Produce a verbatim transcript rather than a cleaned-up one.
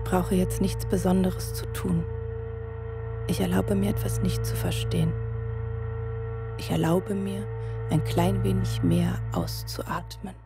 brauche jetzt nichts Besonderes zu tun. Ich erlaube mir, etwas nicht zu verstehen. Ich erlaube mir, ein klein wenig mehr auszuatmen.